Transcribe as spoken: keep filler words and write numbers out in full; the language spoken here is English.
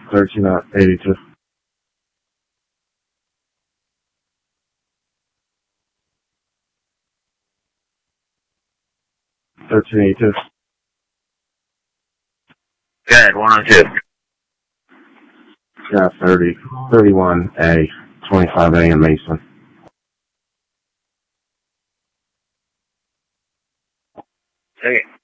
thirteen eighty-two. thirteen eighty-two. Good, one oh two. Yeah, thirty, thirty-one A, twenty-five A in Mason. Okay.